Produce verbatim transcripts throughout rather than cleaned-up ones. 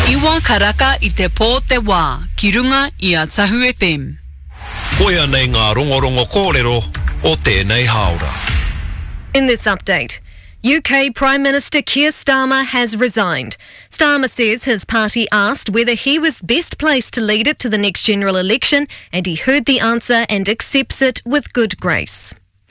Iwa karaka I te pō te wā, ki runga I a Tahu F M. Koia nei ngā rongorongo kōrero o tēnei haora. In this update, U K Prime Minister Keir Starmer has resigned. Starmer says his party asked whether he was best placed to lead it to the next general election, and he heard the answer and accepts it with good grace.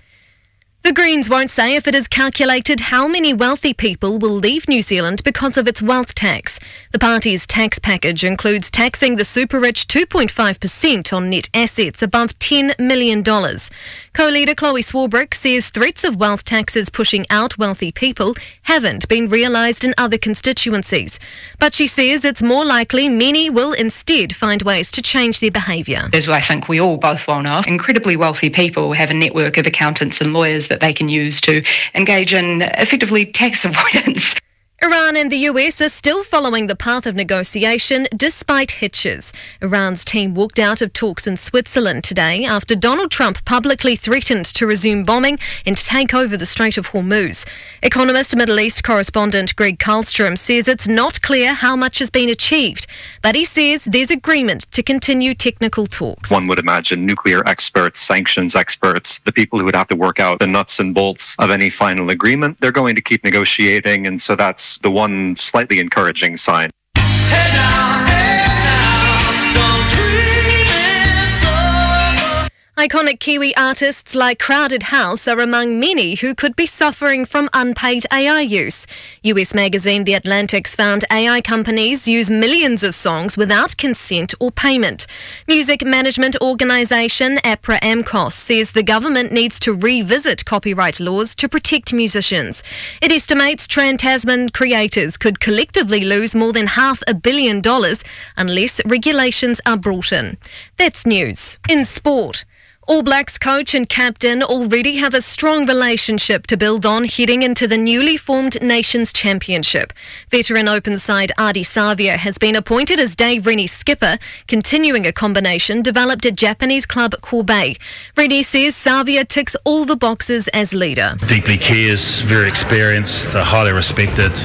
The Greens won't say if it has calculated how many wealthy people will leave New Zealand because of its wealth tax. The party's tax package includes taxing the super-rich two point five percent on net assets above ten million dollars. Co-leader Chloe Swarbrick says threats of wealth taxes pushing out wealthy people haven't been realised in other constituencies. But she says it's more likely many will instead find ways to change their behaviour. As I think we all both well know, incredibly wealthy people have a network of accountants and lawyers that they can use to engage in effectively tax avoidance. Iran and the U S are still following the path of negotiation despite hitches. Iran's team walked out of talks in Switzerland today after Donald Trump publicly threatened to resume bombing and take over the Strait of Hormuz. Economist Middle East correspondent Greg Karlstrom says it's not clear how much has been achieved, but he says there's agreement to continue technical talks. One would imagine nuclear experts, sanctions experts, the people who would have to work out the nuts and bolts of any final agreement, they're going to keep negotiating, and so that's the one slightly encouraging sign. Hey now, hey now, don't dream it's over. Iconic Kiwi artists like Crowded House are among many who could be suffering from unpaid A I use. U S magazine The Atlantic's found A I companies use millions of songs without consent or payment. Music management organisation APRA AMCOS says the government needs to revisit copyright laws to protect musicians. It estimates Trans-Tasman creators could collectively lose more than half a billion dollars unless regulations are brought in. That's news. In sport, All Blacks coach and captain already have a strong relationship to build on heading into the newly formed Nations Championship. Veteran open side Ardie Savia has been appointed as Dave Rennie's skipper, continuing a combination developed at Japanese club Kobe. Rennie says Savia ticks all the boxes as leader. Deeply cares, very experienced, uh, highly respected.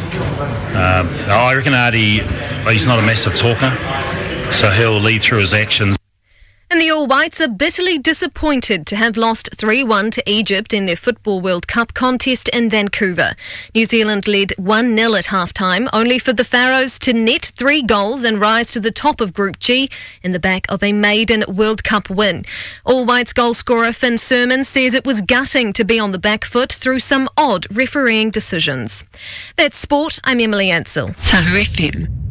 Um, I reckon Ardie, he's not a massive talker, so he'll lead through his actions. And the All Whites are bitterly disappointed to have lost three one to Egypt in their Football World Cup contest in Vancouver. New Zealand led one nil at half-time, only for the Pharaohs to net three goals and rise to the top of Group G in the back of a maiden World Cup win. All Whites goal scorer Finn Sermon says it was gutting to be on the back foot through some odd refereeing decisions. That's sport. I'm Emily Ansell. Tahu F M.